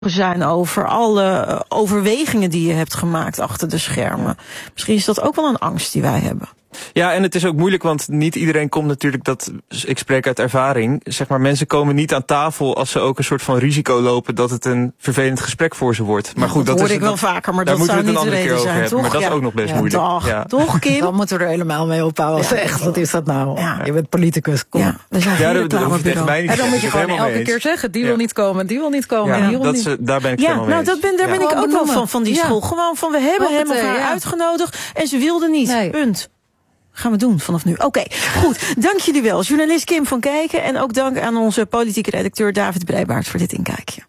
zijn over alle overwegingen die je hebt gemaakt achter de schermen. Misschien is dat ook wel een angst die wij hebben. Ja, en het is ook moeilijk, want niet iedereen komt natuurlijk, ik spreek uit ervaring, zeg maar, mensen komen niet aan tafel als ze ook een soort van risico lopen dat het een vervelend gesprek voor ze wordt. Maar goed, dat hoor ik wel vaker, maar dat zou niet de reden zijn, toch? Maar dat is ook nog best moeilijk. Toch, Kim? Dan moeten we er helemaal mee ophouden. Echt, wat is dat nou? Je bent politicus, kom. Dat hoef je tegen mij niet. En dan moet je gewoon elke keer zeggen, die wil niet komen, die wil niet komen. Daar ben ik helemaal mee eens. Daar ben ik ook wel van die school. Gewoon van, we hebben hem of haar uitgenodigd en ze wilde niet. Punt. Gaan we doen vanaf nu. Oké, goed. Dank jullie wel. Journalist Kim van Kijken. En ook dank aan onze politieke redacteur David Breijbaert voor dit inkijkje.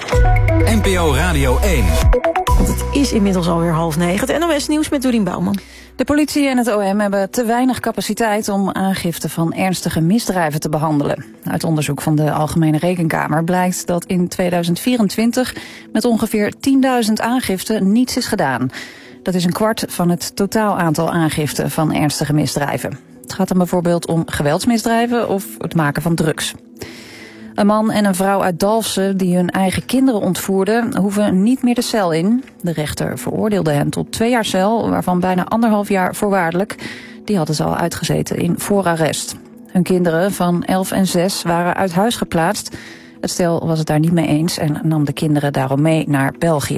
NPO Radio 1. Want het is inmiddels alweer 8:30. Het NOS Nieuws met Dorien Bouwman. De politie en het OM hebben te weinig capaciteit om aangifte van ernstige misdrijven te behandelen. Uit onderzoek van de Algemene Rekenkamer blijkt dat in 2024 met ongeveer 10.000 aangiften niets is gedaan. Dat is 1/4 van het totaal aantal aangiften van ernstige misdrijven. Het gaat dan bijvoorbeeld om geweldsmisdrijven of het maken van drugs. Een man en een vrouw uit Dalfsen die hun eigen kinderen ontvoerden, hoeven niet meer de cel in. De rechter veroordeelde hen tot 2 jaar cel, waarvan bijna 1,5 jaar voorwaardelijk. Die hadden ze al uitgezeten in voorarrest. Hun kinderen van 11 en 6 waren uit huis geplaatst. Het stel was het daar niet mee eens en nam de kinderen daarom mee naar België.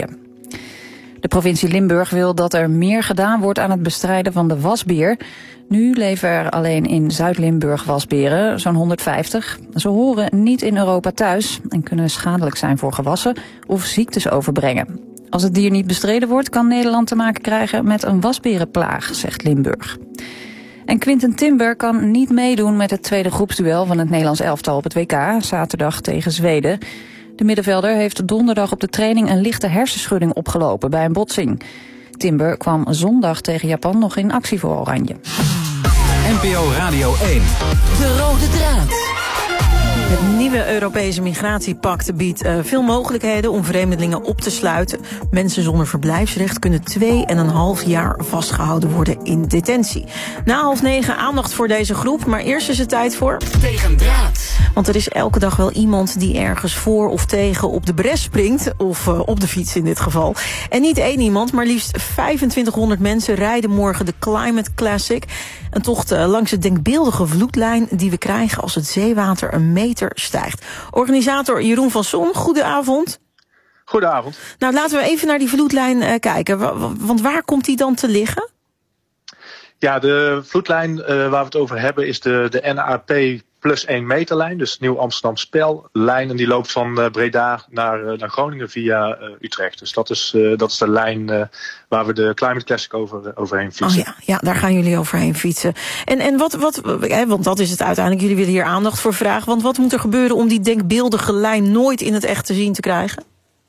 De provincie Limburg wil dat er meer gedaan wordt aan het bestrijden van de wasbeer. Nu leven er alleen in Zuid-Limburg wasberen, zo'n 150. Ze horen niet in Europa thuis en kunnen schadelijk zijn voor gewassen of ziektes overbrengen. Als het dier niet bestreden wordt, kan Nederland te maken krijgen met een wasberenplaag, zegt Limburg. En Quinten Timber kan niet meedoen met het tweede groepsduel van het Nederlands elftal op het WK, zaterdag tegen Zweden. De middenvelder heeft donderdag op de training een lichte hersenschudding opgelopen bij een botsing. Timber kwam zondag tegen Japan nog in actie voor Oranje. NPO Radio 1. De rode draad. Het nieuwe Europese migratiepact biedt veel mogelijkheden om vreemdelingen op te sluiten. Mensen zonder verblijfsrecht kunnen 2,5 jaar vastgehouden worden in detentie. Na 8:30 aandacht voor deze groep, maar eerst is het tijd voor Tegendraad. Want er is elke dag wel iemand die ergens voor of tegen op de bres springt, of op de fiets in dit geval. En niet één iemand, maar liefst 2500 mensen rijden morgen de Climate Classic. Een tocht langs de denkbeeldige vloedlijn die we krijgen als het zeewater een meter stijgt. Organisator Jeroen van Son, goedenavond. Goedenavond. Nou, laten we even naar die vloedlijn kijken. Want waar komt die dan te liggen? Ja, de vloedlijn waar we het over hebben is de NAP plus 1 meterlijn. Dus Nieuw Amsterdam Spellijn. En die loopt van Breda naar Groningen via Utrecht. Dus dat is de lijn waar we de Climate Classic overheen fietsen. Oh ja, daar gaan jullie overheen fietsen. En wat want dat is het uiteindelijk. Jullie willen hier aandacht voor vragen. Want wat moet er gebeuren om die denkbeeldige lijn nooit in het echt te zien te krijgen?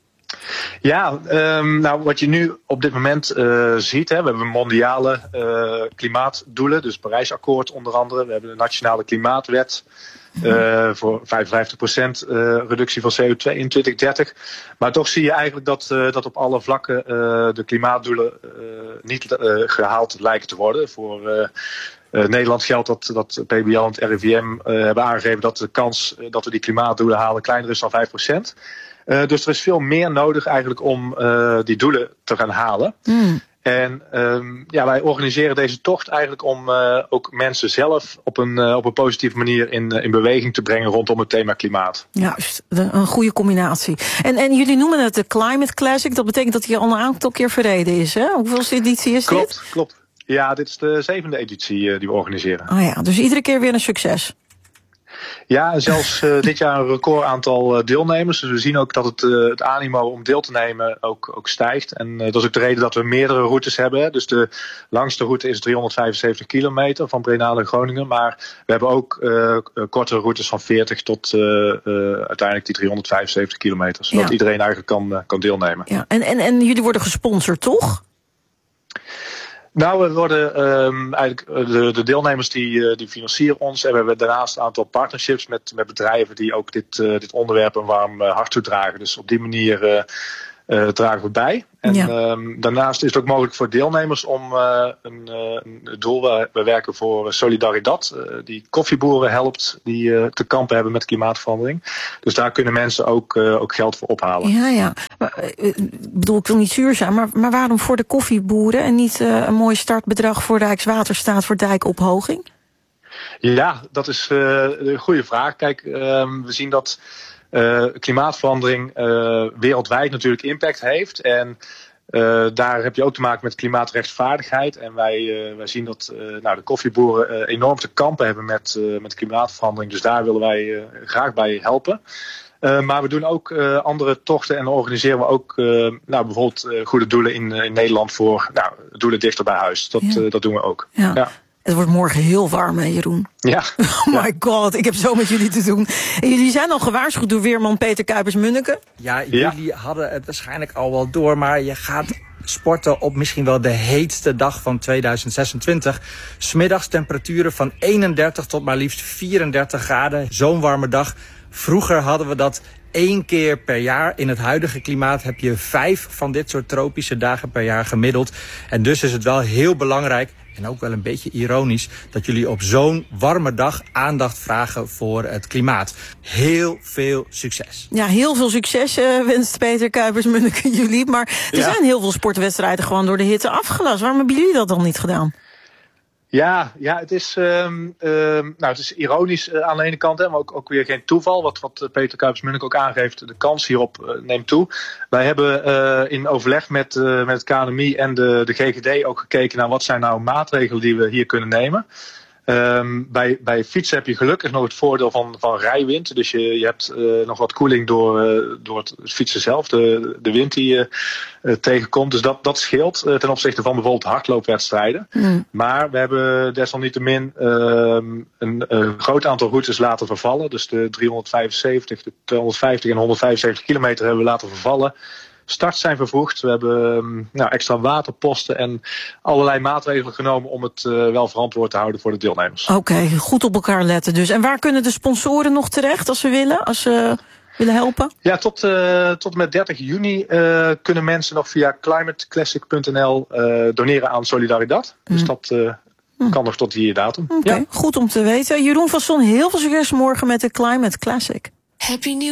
Ja, nou wat je nu op dit moment ziet, we hebben mondiale klimaatdoelen, dus Parijsakkoord onder andere. We hebben de Nationale Klimaatwet voor 55% reductie van CO2 in 2030. Maar toch zie je eigenlijk dat op alle vlakken de klimaatdoelen niet gehaald lijken te worden. Voor Nederland geldt dat PBL en het RIVM hebben aangegeven dat de kans dat we die klimaatdoelen halen kleiner is dan 5%. Dus er is veel meer nodig eigenlijk om die doelen te gaan halen. En wij organiseren deze tocht eigenlijk om ook mensen zelf op een positieve manier in beweging te brengen rondom het thema klimaat. Juist, een goede combinatie. En jullie noemen het de Climate Classic. Dat betekent dat hij al een aantal keer verreden is, hè? Hoeveelste editie is dit? Klopt. Ja, dit is de 7e editie die we organiseren. Oh ja, dus iedere keer weer een succes. Ja, en zelfs dit jaar een record aantal deelnemers. Dus we zien ook dat het animo om deel te nemen ook stijgt. En dat is ook de reden dat we meerdere routes hebben. Dus de langste route is 375 kilometer van Breda naar Groningen. Maar we hebben ook kortere routes van 40 tot uiteindelijk die 375 kilometer. Zodat iedereen eigenlijk kan deelnemen. Ja. En jullie worden gesponsord, toch? Nou, we worden eigenlijk de deelnemers die financieren ons. En we hebben daarnaast een aantal partnerships met bedrijven die ook dit onderwerp een warm hart toedragen. Dus op die manier dragen we bij. En daarnaast is het ook mogelijk voor deelnemers om een doel. We werken voor Solidaridad, die koffieboeren helpt die te kampen hebben met klimaatverandering. Dus daar kunnen mensen ook geld voor ophalen. Ja. Ik bedoel, ik wil niet zuur zijn, maar waarom voor de koffieboeren en niet een mooi startbedrag voor Rijkswaterstaat voor dijkophoging? Ja, dat is een goede vraag. Kijk, we zien dat klimaatverandering wereldwijd natuurlijk impact heeft. En daar heb je ook te maken met klimaatrechtvaardigheid. En wij zien dat de koffieboeren enorm te kampen hebben met klimaatverandering. Dus daar willen wij graag bij helpen. Maar we doen ook andere tochten en organiseren we ook bijvoorbeeld goede doelen in Nederland voor doelen dichter bij huis. Dat doen we ook. Ja. Het wordt morgen heel warm, hè, Jeroen? Ja. Oh my god, ik heb zo met jullie te doen. En jullie zijn al gewaarschuwd door weerman Peter Kuipers-Munneke. Ja, jullie hadden het waarschijnlijk al wel door, maar je gaat sporten op misschien wel de heetste dag van 2026. 's Middags temperaturen van 31 tot maar liefst 34 graden. Zo'n warme dag. Vroeger hadden we dat 1 keer per jaar. In het huidige klimaat heb je 5 van dit soort tropische dagen per jaar gemiddeld. En dus is het wel heel belangrijk, en ook wel een beetje ironisch, dat jullie op zo'n warme dag aandacht vragen voor het klimaat. Heel veel succes. Ja, heel veel succes wenst Peter Kuipers-Munneke jullie. Maar er zijn heel veel sportwedstrijden gewoon door de hitte afgelast. Waarom hebben jullie dat dan niet gedaan? Ja, het is ironisch aan de ene kant, maar ook weer geen toeval. Wat Peter Kuipers-Munneke ook aangeeft, de kans hierop neemt toe. Wij hebben in overleg met het KNMI en de GGD ook gekeken naar wat zijn nou maatregelen die we hier kunnen nemen. Bij fietsen heb je gelukkig nog het voordeel van rijwind. Dus je hebt nog wat koeling door het fietsen zelf, de wind die je tegenkomt. Dus dat scheelt ten opzichte van bijvoorbeeld hardloopwedstrijden. Maar we hebben desalniettemin een groot aantal routes laten vervallen. Dus de 375, de 250 en 175 kilometer hebben we laten vervallen. Starts zijn vervroegd. We hebben extra waterposten en allerlei maatregelen genomen om het wel verantwoord te houden voor de deelnemers. Oké, goed op elkaar letten dus. En waar kunnen de sponsoren nog terecht als ze willen helpen? Ja, tot en met 30 juni kunnen mensen nog via climateclassic.nl doneren aan Solidaridad. Dus dat kan nog tot die datum. Oké, goed om te weten. Jeroen van Son, heel veel succes morgen met de Climate Classic. Happy New